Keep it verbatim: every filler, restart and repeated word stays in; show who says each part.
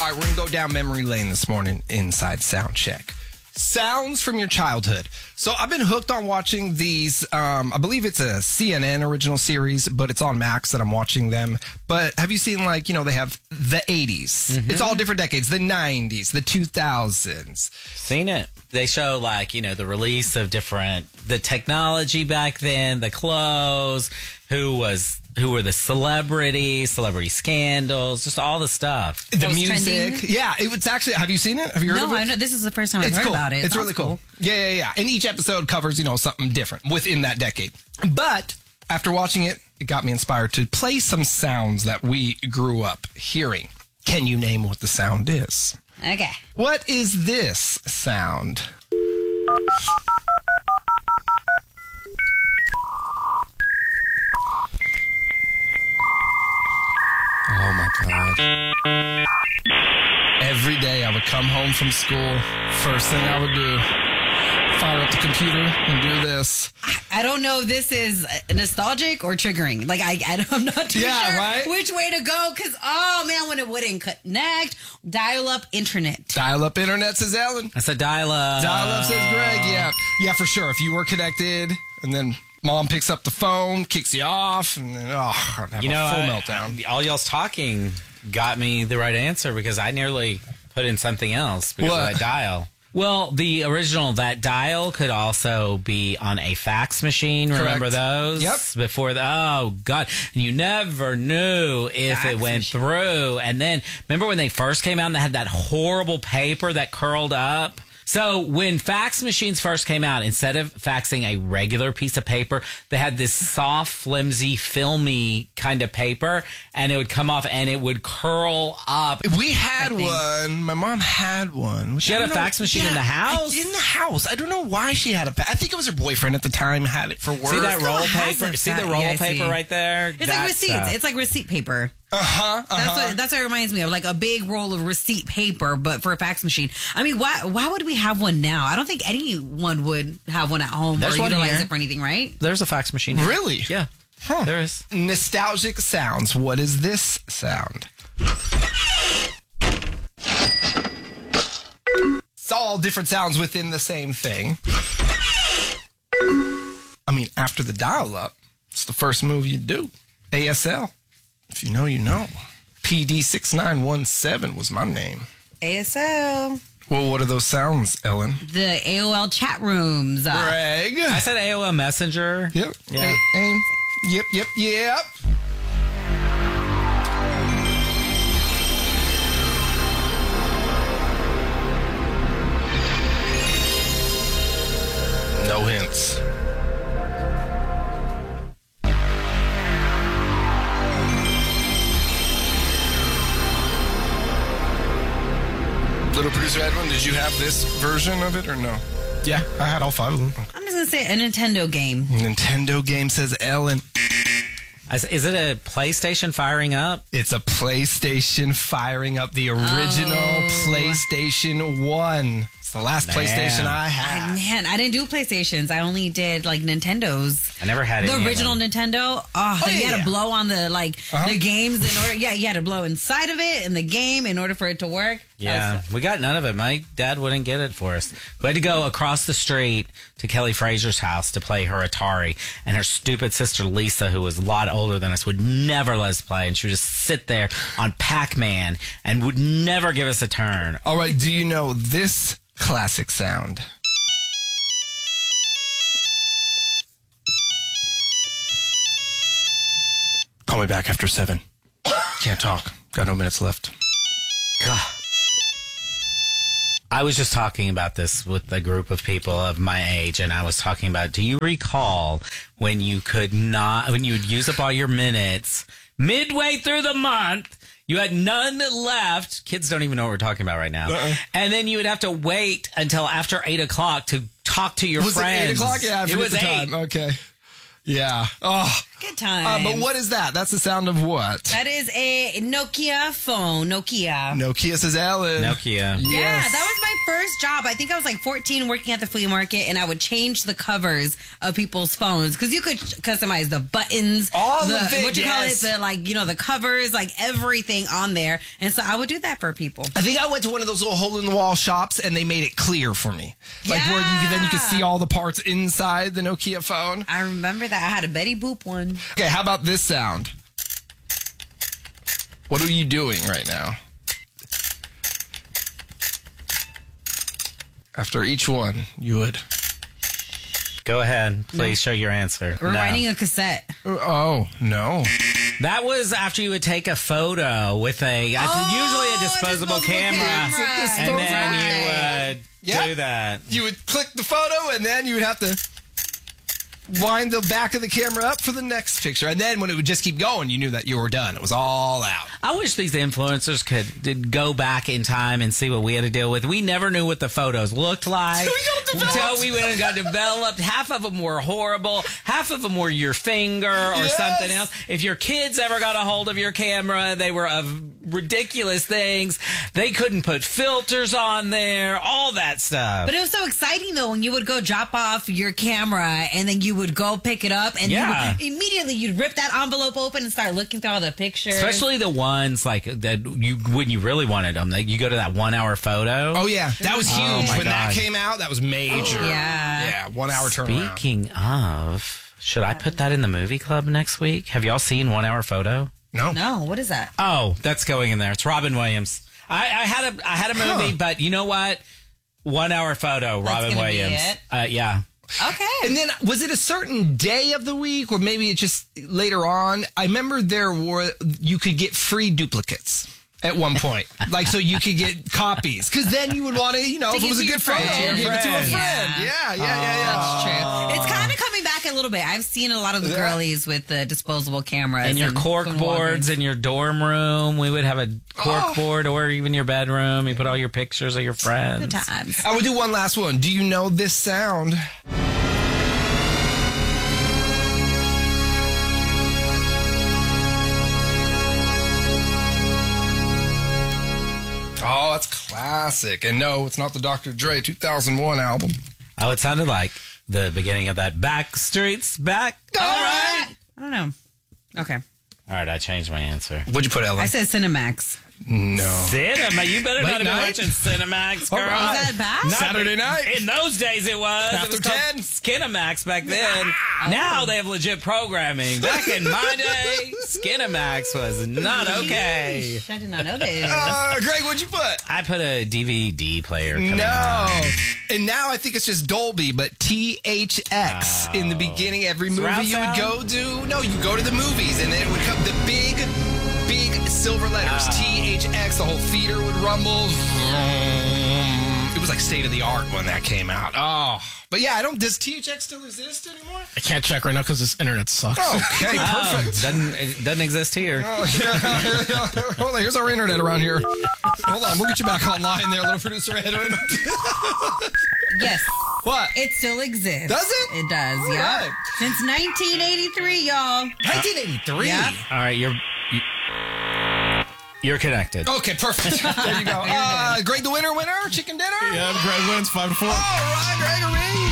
Speaker 1: All right, we're going to go down memory lane this morning inside Sound Check. Sounds from your childhood. So I've been hooked on watching these. Um, I believe it's a C N N original series, but it's on Max that I'm watching them. But have you seen, like, you know, they have the eighties. Mm-hmm. It's all different decades. The nineties, the two thousands.
Speaker 2: Seen it. They show, like, you know, the release of different, the technology back then, the clothes, who was... who were the celebrities, celebrity scandals, just all the stuff.
Speaker 1: The music. Trending. Yeah, it was actually, have you seen it? Have you heard
Speaker 3: no,
Speaker 1: of it?
Speaker 3: I know, this is the first time I've
Speaker 1: it's
Speaker 3: heard
Speaker 1: cool.
Speaker 3: about it.
Speaker 1: It's really cool. cool. Yeah, yeah, yeah. And each episode covers, you know, something different within that decade. But after watching it, it got me inspired to play some sounds that we grew up hearing. Can you name what the sound is?
Speaker 3: Okay.
Speaker 1: What is this sound? Oh, my God. Every day I would come home from school. First thing I would do, fire up the computer and do this.
Speaker 3: I don't know if this is nostalgic or triggering. Like, I, I, I'm not too
Speaker 1: yeah,
Speaker 3: sure
Speaker 1: right?
Speaker 3: which way to go. Because, oh, man, when it wouldn't connect, dial-up internet.
Speaker 1: Dial-up internet, says Ellen.
Speaker 2: That's a dial-up.
Speaker 1: Dial-up, says Greg, yeah. Yeah, for sure. If you were connected and then... Mom picks up the phone, kicks you off, and then, oh, I'd have
Speaker 2: you know,
Speaker 1: a full
Speaker 2: I,
Speaker 1: meltdown.
Speaker 2: All y'all's talking got me the right answer because I nearly put in something else because
Speaker 1: what?
Speaker 2: of that dial. Well, the original, that dial could also be on a fax machine.
Speaker 1: Correct.
Speaker 2: Remember those?
Speaker 1: Yep.
Speaker 2: Before the, oh, God. You never knew if fax it went machine. through. And then, remember when they first came out and they had that horrible paper that curled up? So when fax machines first came out, instead of faxing a regular piece of paper, they had this soft, flimsy, filmy kind of paper, and it would come off and it would curl up.
Speaker 1: We had one. My mom had one.
Speaker 2: She had a
Speaker 1: know.
Speaker 2: fax machine
Speaker 1: yeah,
Speaker 2: in the house?
Speaker 1: In the house. I don't know why she had a fax. I think it was her boyfriend at the time had it for work.
Speaker 2: See that roll
Speaker 3: has
Speaker 2: paper?
Speaker 3: a
Speaker 2: See the
Speaker 3: fa-
Speaker 2: roll
Speaker 3: yeah, I
Speaker 2: paper
Speaker 3: see.
Speaker 2: right there?
Speaker 3: It's
Speaker 2: That
Speaker 3: like receipts.
Speaker 2: stuff.
Speaker 3: It's like receipt paper.
Speaker 1: Uh-huh, uh-huh.
Speaker 3: That's what, that's what it reminds me of, like a big roll of receipt paper, but for a fax machine. I mean, why why would we have one now? I don't think anyone would have one at home
Speaker 2: There's
Speaker 3: or
Speaker 2: one
Speaker 3: utilize
Speaker 2: here.
Speaker 3: it for anything, right?
Speaker 2: There's a fax machine here.
Speaker 1: Really?
Speaker 2: Yeah.
Speaker 1: Huh.
Speaker 2: There is.
Speaker 1: Nostalgic sounds. What is this sound? It's all different sounds within the same thing. I mean, after the dial-up, it's the first move you do. A S L. If you know, you know. P D six nine one seven was my name.
Speaker 3: A S L.
Speaker 1: Well, what are those sounds, Ellen?
Speaker 3: The A O L chat rooms. Uh,
Speaker 1: Greg.
Speaker 2: I said A O L Messenger.
Speaker 1: Yep.
Speaker 2: Yeah.
Speaker 1: A- aim. Yep, yep, yep. No hints. Little producer Edwin, did you have this version of it or no? Yeah, I had all five of them.
Speaker 3: I'm just going to say a Nintendo game.
Speaker 1: Nintendo game, says Ellen.
Speaker 2: Is is it a PlayStation firing up?
Speaker 1: It's a PlayStation firing up the original
Speaker 3: Oh.
Speaker 1: PlayStation one. It's the last
Speaker 2: Man.
Speaker 1: PlayStation I
Speaker 3: I,
Speaker 1: had.
Speaker 3: man, I didn't do PlayStations. I only did like Nintendos.
Speaker 2: I never had
Speaker 3: The
Speaker 2: any of
Speaker 3: original
Speaker 2: them.
Speaker 3: Nintendo. Oh,
Speaker 1: Oh,
Speaker 3: you
Speaker 1: yeah,
Speaker 3: had
Speaker 1: yeah.
Speaker 3: to blow on the like
Speaker 1: Uh-huh.
Speaker 3: the games in order. Yeah, you had to blow inside of it in the game in order for it to work.
Speaker 2: Yeah, we got none of it. My dad wouldn't get it for us. We had to go across the street to Kelly Fraser's house to play her Atari, and her stupid sister Lisa, who was a lot older than us, would never let us play, and she would just sit there on Pac-Man and would never give us a turn.
Speaker 1: All right, do you know this classic sound? Call me back after seven. Can't talk. Got no minutes left.
Speaker 2: God. I was just talking about this with a group of people of my age, and I was talking about, do you recall when you could not, when you would use up all your minutes midway through the month, you had none left. Kids don't even know what we're talking about right now. Uh-uh. And then you would have to wait until after eight o'clock to talk to your
Speaker 1: was
Speaker 2: friends.
Speaker 1: it eight o'clock? Yeah, I
Speaker 2: it
Speaker 1: forget
Speaker 2: was
Speaker 1: the
Speaker 2: eight.
Speaker 1: time. Okay. Yeah. Oh.
Speaker 3: Good time.
Speaker 1: Uh, but what is that? That's the sound of what?
Speaker 3: That is a Nokia phone. Nokia.
Speaker 1: Nokia, says Ellen.
Speaker 2: Nokia.
Speaker 3: Yeah,
Speaker 1: Yes.
Speaker 3: that was my my first job. I think I was like fourteen working at the flea market, and I would change the covers of people's phones because you could customize the buttons,
Speaker 1: all
Speaker 3: the,
Speaker 1: of it,
Speaker 3: what you
Speaker 1: yes.
Speaker 3: call it, the like you know the covers, like everything on there. And so I would do that for people.
Speaker 1: I think I went to one of those little hole in the wall shops and they made it clear for me. Like where you could, then you could see all the parts inside the Nokia phone.
Speaker 3: I remember that. I had a Betty Boop one.
Speaker 1: Okay, how about this sound? What are you doing right now? After each one, you would.
Speaker 2: Go ahead. Please show your answer.
Speaker 3: We're
Speaker 2: No.
Speaker 3: writing a cassette.
Speaker 1: Oh, no.
Speaker 2: That was after you would take a photo with a,
Speaker 3: Oh,
Speaker 2: usually a disposable,
Speaker 3: a disposable
Speaker 2: camera.
Speaker 3: camera.
Speaker 2: And then
Speaker 3: Right.
Speaker 2: you would
Speaker 1: Yeah.
Speaker 2: do that.
Speaker 1: You would click the photo and then you would have to wind the back of the camera up for the next picture. And then when it would just keep going, you knew that you were done. It was all out.
Speaker 2: I wish these influencers could did go back in time and see what we had to deal with. We never knew what the photos looked like.
Speaker 1: So we got developed.
Speaker 2: Until we went and got developed. Half of them were horrible. Half of them were your finger or
Speaker 1: Yes.
Speaker 2: something else. If your kids ever got a hold of your camera, they were of ridiculous things. They couldn't put filters on there, all that stuff.
Speaker 3: But it was so exciting though when you would go drop off your camera and then you would go pick it up and
Speaker 2: Yeah.
Speaker 3: you would, immediately you'd rip that envelope open and start looking through all the pictures.
Speaker 2: Especially the ones like that you when you really wanted them. Like you go to that one hour photo.
Speaker 1: Oh, yeah. That was huge.
Speaker 2: Oh, my
Speaker 1: when that
Speaker 2: God.
Speaker 1: came out, that was major.
Speaker 3: Yeah.
Speaker 1: Yeah, one hour turnaround.
Speaker 2: Speaking of, should I put that in the movie club next week? Have y'all seen One Hour Photo?
Speaker 1: No.
Speaker 3: No, what is that?
Speaker 2: Oh, that's going in there. It's Robin Williams. I, I had a I had a movie,
Speaker 1: Huh.
Speaker 2: but you know what? One Hour Photo,
Speaker 3: That's
Speaker 2: Robin
Speaker 3: gonna be
Speaker 2: Williams.
Speaker 3: it?
Speaker 2: Uh, yeah.
Speaker 3: Okay.
Speaker 1: And then, was it a certain day of the week, or maybe it just later on? I remember there were you could get free duplicates at one point, like so you could get copies, because then you would want to, you know,
Speaker 3: To
Speaker 1: if it
Speaker 3: give
Speaker 1: was a
Speaker 3: to your
Speaker 1: good photo,
Speaker 3: friend.
Speaker 1: give it to a
Speaker 2: Friend.
Speaker 1: friend.
Speaker 3: Yeah.
Speaker 1: Yeah, yeah, yeah, yeah.
Speaker 3: That's true. It's kind of coming back a little bit. I've seen a lot of the
Speaker 1: Yeah.
Speaker 3: girlies with the disposable cameras.
Speaker 2: And your cork
Speaker 3: from
Speaker 2: boards
Speaker 3: Walgreens.
Speaker 2: in your dorm room. We would have a cork
Speaker 1: Oh.
Speaker 2: board, or even your bedroom. You put all your pictures of your friends.
Speaker 3: Good times.
Speaker 1: I would do one last one. Do you know this sound? Oh, that's classic. And no, it's not the Doctor Dre two thousand one album.
Speaker 2: Oh, it sounded like the beginning of that Back Streets Back.
Speaker 1: All right.
Speaker 3: I don't know. Okay.
Speaker 2: All right, I changed my answer.
Speaker 1: What'd you put, Ellen?
Speaker 3: I said Cinemax.
Speaker 1: No.
Speaker 2: Cinema, you better
Speaker 1: Late
Speaker 2: not be
Speaker 1: night?
Speaker 2: watching Cinemax, girl.
Speaker 1: All right.
Speaker 3: Is that back?
Speaker 2: Not-
Speaker 1: Saturday night.
Speaker 2: In those days, it was.
Speaker 1: After
Speaker 2: it was called
Speaker 1: ten.
Speaker 2: Skinamax back then. Now they have legit programming. Back in my day, Skinamax was not okay.
Speaker 3: I did not know this.
Speaker 1: Uh, Greg, what'd you put?
Speaker 2: I put a D V D player. Come
Speaker 1: No.
Speaker 2: on.
Speaker 1: And now I think it's just Dolby, but T H X in the beginning. Every movie
Speaker 2: Surround
Speaker 1: you would
Speaker 2: sound?
Speaker 1: go to, no, you go to the movies, and then it would come the big, big silver letters T H X. The whole theater would rumble. It was like state of the art when that came out. Oh, but yeah, I don't. Does T H X still exist anymore?
Speaker 4: I can't check right now because this internet sucks.
Speaker 1: Okay,
Speaker 2: Oh,
Speaker 1: perfect.
Speaker 2: doesn't it doesn't exist here.
Speaker 1: Oh, yeah. Hold on, here's our internet around here. Hold on, we'll get you back online there, little producer Edwin.
Speaker 3: Yes.
Speaker 1: What?
Speaker 3: It still exists.
Speaker 1: Does it?
Speaker 3: It does,
Speaker 1: All
Speaker 3: yeah.
Speaker 1: right.
Speaker 3: Since nineteen eighty-three, y'all.
Speaker 1: nineteen eighty-three.
Speaker 3: Yeah.
Speaker 2: All right, you're you, you're connected.
Speaker 1: Okay, perfect. There you go. Uh, Greg, the winner, winner, chicken dinner.
Speaker 4: Yeah, Greg wins five to four.
Speaker 1: All right, Gregory.